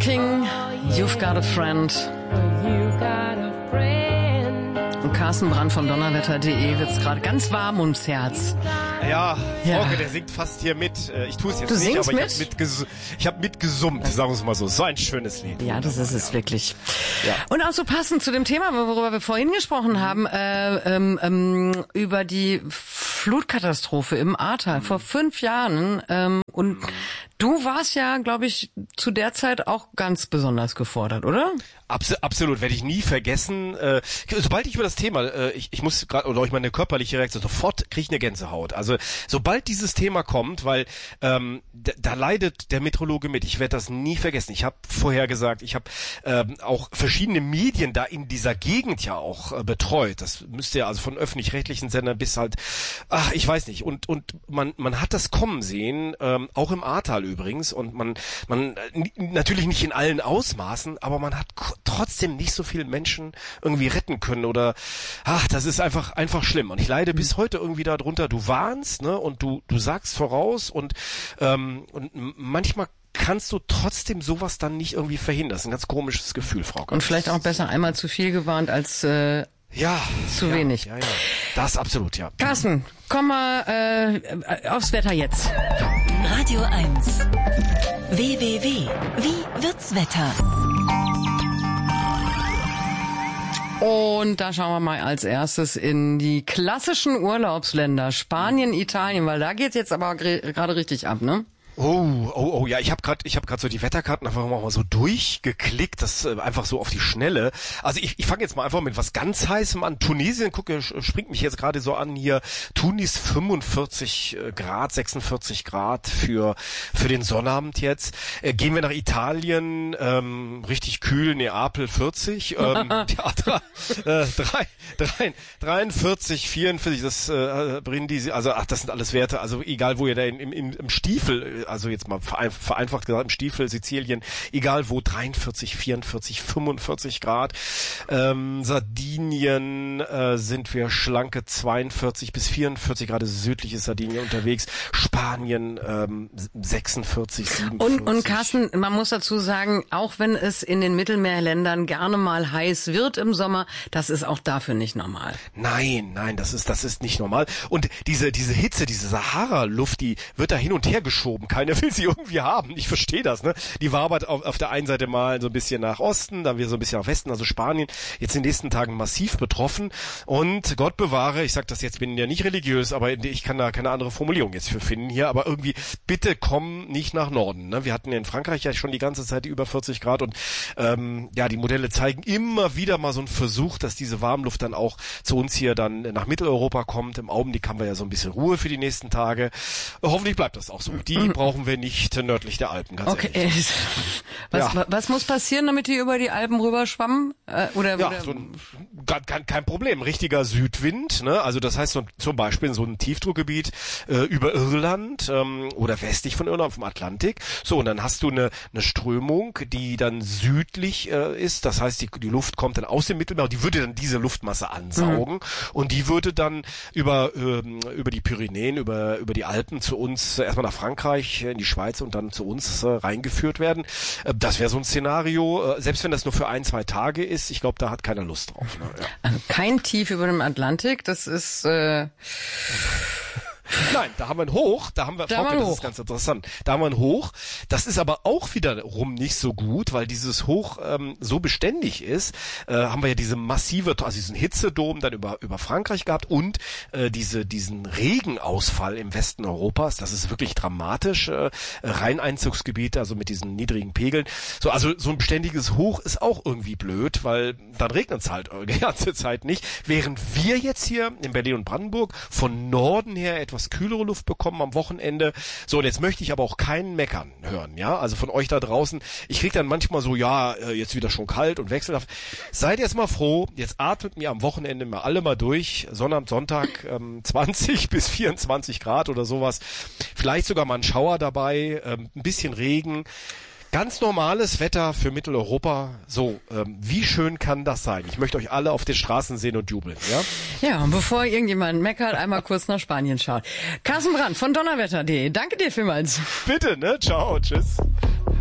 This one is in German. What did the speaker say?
King, You've Got a Friend. Und Carsten Brandt von Donnerwetter.de wird's gerade ganz warm ums Herz. Ja, Frauke, der singt fast hier mit. Ich tue es jetzt du nicht, aber mit? ich habe mitgesummt, sagen wir es mal so. So ein schönes Lied. Ja, das ist es wirklich. Ja. Und auch so passend zu dem Thema, worüber wir vorhin gesprochen haben, über die Flutkatastrophe im Ahrtal vor 5 Jahren. Und du warst ja, glaube ich, zu der Zeit auch ganz besonders gefordert, oder? Absolut, werde ich nie vergessen. Sobald ich über das Thema, ich muss gerade, oder ich meine körperliche Reaktion, sofort kriege ich eine Gänsehaut. Also sobald dieses Thema kommt, weil da leidet der Meteorologe mit. Ich werde das nie vergessen. Ich habe vorher gesagt, ich habe auch verschiedene Medien da in dieser Gegend ja auch betreut. Das müsste ja also von öffentlich-rechtlichen Sendern bis halt, ich weiß nicht. Und man hat das kommen sehen, auch im Ahrtal übrigens. Und man natürlich nicht in allen Ausmaßen, aber man hat trotzdem nicht so viele Menschen irgendwie retten können oder das ist einfach schlimm und ich leide bis heute irgendwie darunter. Du warnst, ne, und du sagst voraus und manchmal kannst du trotzdem sowas dann nicht irgendwie verhindern. Das ist ein ganz komisches Gefühl, Frau Gott. Und vielleicht auch besser einmal zu viel gewarnt als zu wenig. Ja. Das absolut, ja. Carsten, komm mal aufs Wetter jetzt. Radio 1. WWW. Wie wird's Wetter? Und da schauen wir mal als erstes in die klassischen Urlaubsländer, Spanien, Italien, weil da geht's jetzt aber gerade richtig ab, ne? Oh, ja, ich habe gerade so die Wetterkarten einfach mal so durchgeklickt, das einfach so auf die Schnelle. Also ich fange jetzt mal einfach mit was ganz Heißem an. Tunesien, springt mich jetzt gerade so an hier. Tunis 45 Grad, 46 Grad für den Sonnabend jetzt. Gehen wir nach Italien, richtig kühl, Neapel 40, 43, 44, das Brindisi, also das sind alles Werte, also egal wo ihr da im Stiefel, also jetzt mal vereinfacht gesagt, im Stiefel, Sizilien, egal wo, 43, 44, 45 Grad. Sardinien sind wir schlanke 42 bis 44 Grad, südliches Sardinien unterwegs. Spanien 46, 47. Und Carsten, man muss dazu sagen, auch wenn es in den Mittelmeerländern gerne mal heiß wird im Sommer, das ist auch dafür nicht normal. Nein, das ist nicht normal. Und diese Hitze, diese Sahara-Luft, die wird da hin und her geschoben. Keiner will sie irgendwie haben. Ich verstehe das, ne? Die wabert auf der einen Seite mal so ein bisschen nach Osten, dann wieder so ein bisschen nach Westen, also Spanien jetzt in den nächsten Tagen massiv betroffen. Und Gott bewahre, ich sag das jetzt, bin ja nicht religiös, aber ich kann da keine andere Formulierung jetzt für finden hier, aber irgendwie, bitte komm nicht nach Norden, ne? Wir hatten in Frankreich ja schon die ganze Zeit die über 40 Grad und die Modelle zeigen immer wieder mal so einen Versuch, dass diese Warmluft dann auch zu uns hier dann nach Mitteleuropa kommt. Im Augenblick haben wir ja so ein bisschen Ruhe für die nächsten Tage. Hoffentlich bleibt das auch so. Die brauchen wir nicht nördlich der Alpen, ganz ehrlich. Was muss passieren, damit die über die Alpen rüberschwammen? Kein Problem. Richtiger Südwind, ne? Also das heißt zum Beispiel so ein Tiefdruckgebiet über Irland oder westlich von Irland vom Atlantik. So, und dann hast du eine Strömung, die dann südlich ist. Das heißt, die Luft kommt dann aus dem Mittelmeer und die würde dann diese Luftmasse ansaugen und die würde dann über die Pyrenäen, über die Alpen zu uns erstmal nach Frankreich, in die Schweiz und dann zu uns reingeführt werden. Das wäre so ein Szenario, selbst wenn das nur für 1-2 Tage ist, ich glaube, da hat keiner Lust drauf. Ne? Ja. Also kein Tief über dem Atlantik, das ist... Nein, da haben wir ein Hoch, das ist ganz interessant. Da haben wir ein Hoch, das ist aber auch wiederum nicht so gut, weil dieses Hoch so beständig ist, haben wir ja diese massive, also diesen Hitzedom dann über Frankreich gehabt und diesen Regenausfall im Westen Europas, das ist wirklich dramatisch, Rheineinzugsgebiet, also mit diesen niedrigen Pegeln. So, also so ein beständiges Hoch ist auch irgendwie blöd, weil dann regnet es halt die ganze Zeit nicht, während wir jetzt hier in Berlin und Brandenburg von Norden her etwas kühlere Luft bekommen am Wochenende. So, und jetzt möchte ich aber auch keinen meckern hören, ja? Also von euch da draußen. Ich krieg dann manchmal so, jetzt wieder schon kalt und wechselhaft. Seid jetzt mal froh, jetzt atmet mir am Wochenende mal alle mal durch. Sonnabend, Sonntag 20 bis 24 Grad oder sowas. Vielleicht sogar mal ein Schauer dabei, ein bisschen Regen. Ganz normales Wetter für Mitteleuropa. So, wie schön kann das sein? Ich möchte euch alle auf den Straßen sehen und jubeln, ja? Ja, und bevor irgendjemand meckert, einmal kurz nach Spanien schauen. Carsten Brandt von Donnerwetter.de. Danke dir vielmals. Bitte, ne? Ciao, tschüss.